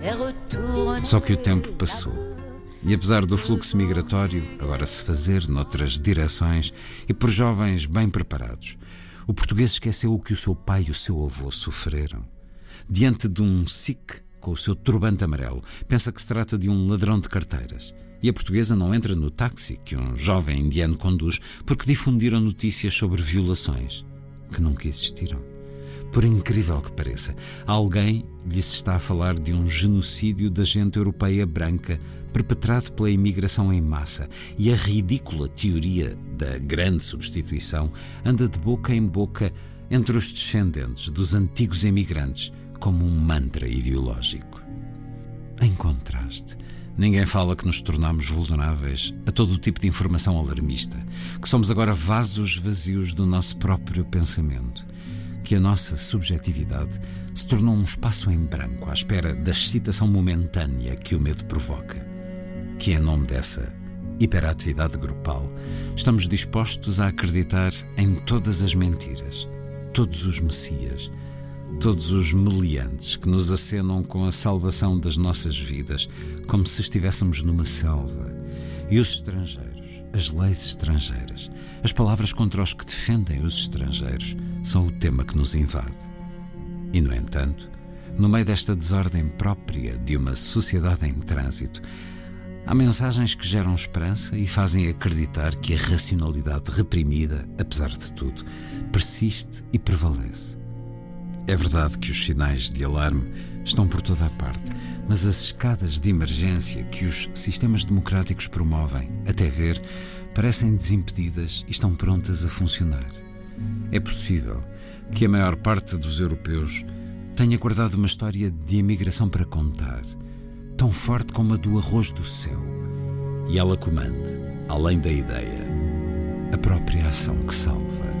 Só que o tempo passou. E apesar do fluxo migratório agora se fazer noutras direções e por jovens bem preparados, o português esqueceu o que o seu pai e o seu avô sofreram. Diante de um SIC com o seu turbante amarelo, pensa que se trata de um ladrão de carteiras. E a portuguesa não entra no táxi que um jovem indiano conduz porque difundiram notícias sobre violações que nunca existiram. Por incrível que pareça, alguém lhes está a falar de um genocídio da gente europeia branca perpetrado pela imigração em massa, e a ridícula teoria da grande substituição anda de boca em boca entre os descendentes dos antigos imigrantes como um mantra ideológico. Em contraste, ninguém fala que nos tornamos vulneráveis a todo o tipo de informação alarmista, que somos agora vasos vazios do nosso próprio pensamento, que a nossa subjetividade se tornou um espaço em branco à espera da excitação momentânea que o medo provoca, que em nome dessa hiperatividade grupal estamos dispostos a acreditar em todas as mentiras, todos os messias, todos os meliantes que nos acenam com a salvação das nossas vidas, como se estivéssemos numa selva. E os estrangeiros, as leis estrangeiras, as palavras contra os que defendem os estrangeiros são o tema que nos invade. E, no entanto, no meio desta desordem própria de uma sociedade em trânsito, há mensagens que geram esperança e fazem acreditar que a racionalidade reprimida, apesar de tudo, persiste e prevalece. É verdade que os sinais de alarme estão por toda a parte, mas as escadas de emergência que os sistemas democráticos promovem, até ver, parecem desimpedidas e estão prontas a funcionar. É possível que a maior parte dos europeus tenha guardado uma história de imigração para contar, tão forte como a do arroz do céu, e ela comande, além da ideia, a própria ação que salva.